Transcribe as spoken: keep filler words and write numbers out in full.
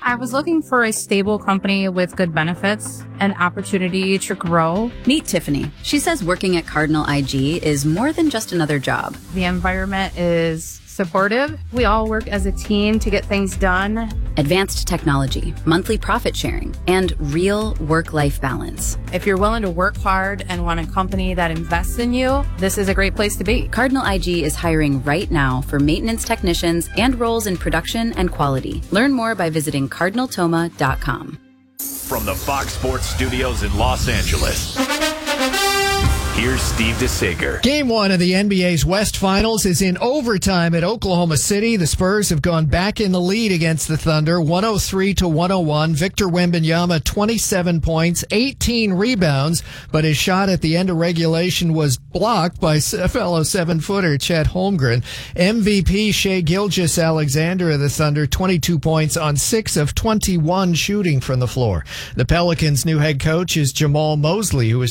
I was looking for a stable company with good benefits and opportunity to grow. Meet Tiffany. She says working at Cardinal I G is more than just another job. The environment is supportive. We all work as a team to get things done. Advanced technology, monthly profit sharing, and real work-life balance. If you're willing to work hard and want a company that invests in you, this is a great place to be. Cardinal I G is hiring right now for maintenance technicians and roles in production and quality. Learn more by visiting cardinal toma dot com. From the Fox Sports Studios in Los Angeles, here's Steve DeSager. Game one of the N B A's West Finals is in overtime at Oklahoma City. The Spurs have gone back in the lead against the Thunder, one oh three to one oh one. Victor Wembanyama, twenty-seven points, eighteen rebounds, but his shot at the end of regulation was blocked by fellow seven-footer Chet Holmgren. M V P Shai Gilgeous-Alexander of the Thunder, twenty-two points on six of twenty-one shooting from the floor. The Pelicans' new head coach is Jamal Mosley, who is